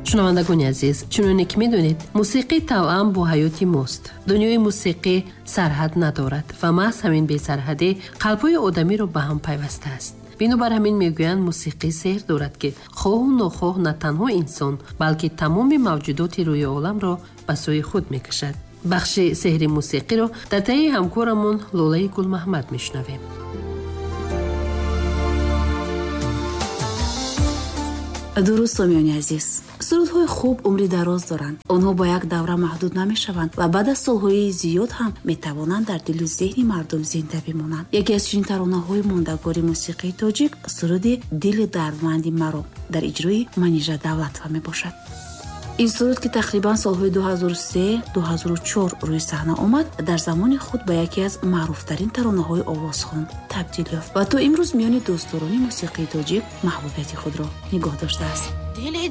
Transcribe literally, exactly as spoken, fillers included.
шунавандагони азиз, чуноне ки медонед, мусиқӣ тавъан бо ҳаёти мост. дунёи мусиқӣ сарҳад надорад ва маҳз ҳамин бесарҳадӣ қалбҳои одамиро ба ҳам пайваста аст. бинобар ҳамин мегӯянд мусиқӣ сеҳр дорад ки хоҳу нохоҳ на танҳо инсон, балки тамоми мавҷудоти рӯи оламро ба сӯи худ мекашад. бахши сеҳри мусиқиро дар таҳии ҳамкорамон Лолаи Гулмаҳмад мешунавем. дуруст сомиёни азиз, сурудҳои хуб умри дароз доранд. онҳо ба як давра маҳдуд намешаванд ва баъд аз солҳои зиёд ҳам метавонанд дар дилу зеҳни мардум зинда бимонанд. яке аз чунин таронаҳои мондагори мусиқии тоҷик суруди Дили дардманди маро дар иҷрои Манижа Давлатова мебошад. ин суруд ки тақрибан солҳои ду ҳазору се - ду ҳазору чор рӯи саҳна омад, дар замони худ ба яке аз маъруфтарин таронаҳои овозхон табдил ёфт ва то имрӯз миёни дӯстдорони мусиқии тоҷик маҳбубияти худро нигоҳ доштааст.